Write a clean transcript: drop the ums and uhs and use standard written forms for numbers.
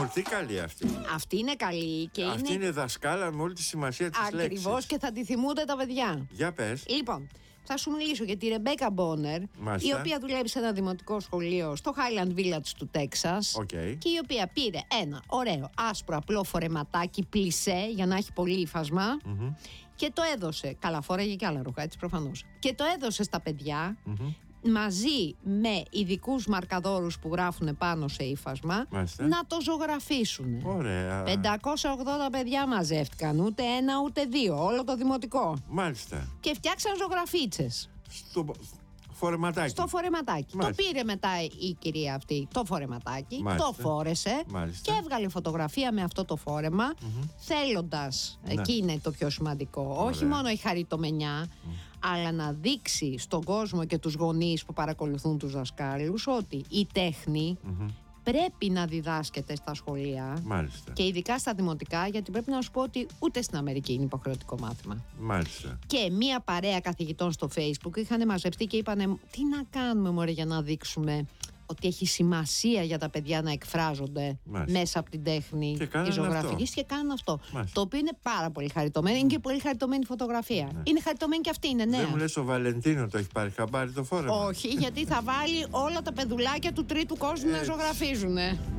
Τι καλή αυτή. Αυτή είναι καλή και αυτή είναι δασκάλα με όλη τη σημασία της λέξης. Ακριβώς, και θα τη θυμούνται τα παιδιά. Για πες. Λοιπόν, θα σου μιλήσω για τη Ρεμπέκα Μπόνερ, η οποία δουλεύει σε ένα δημοτικό σχολείο στο Highland Village του Τέξας. Και η οποία πήρε ένα ωραίο άσπρο απλό φορεματάκι πλισέ για να έχει πολύ ύφασμα. Και το έδωσε. Καλά, φόραγε και άλλα ρούχα, έτσι προφανώς. Και το έδωσε στα παιδιά. Μαζί με ειδικούς μαρκαδόρους που γράφουν πάνω σε ύφασμα, να το ζωγραφίσουν. Ωραία. 580 παιδιά μαζεύτηκαν, ούτε ένα ούτε δύο, όλο το δημοτικό. Μάλιστα. Και φτιάξαν ζωγραφίτσες. Στο φορεματάκι. Στο φορεματάκι. Το πήρε μετά η κυρία αυτή το φορεματάκι, το φόρεσε και έβγαλε φωτογραφία με αυτό το φόρεμα, θέλοντας, εκεί είναι το πιο σημαντικό, όχι μόνο η χαριτομενιά, αλλά να δείξει στον κόσμο και τους γονείς που παρακολουθούν τους δασκάλους ότι η τέχνη πρέπει να διδάσκεται στα σχολεία. Μάλιστα. Και ειδικά στα δημοτικά, γιατί πρέπει να σου πω ότι ούτε στην Αμερική είναι υποχρεωτικό μάθημα. Μάλιστα. Και μία παρέα καθηγητών στο Facebook είχαν μαζευτεί και είπανε, τι να κάνουμε μωρέ για να δείξουμε ότι έχει σημασία για τα παιδιά να εκφράζονται μέσα από την τέχνη τη ζωγραφική, και κάνουν αυτό. Το οποίο είναι πάρα πολύ χαριτωμένο. Είναι και πολύ χαριτωμένη φωτογραφία. Είναι χαριτωμένη και αυτή, είναι νέα. Δεν μου λες ο Βαλεντίνο το έχει πάρει χαμπάρι το φόρεμα? Όχι, γιατί θα βάλει όλα τα παιδουλάκια του τρίτου κόσμου να ζωγραφίζουνε.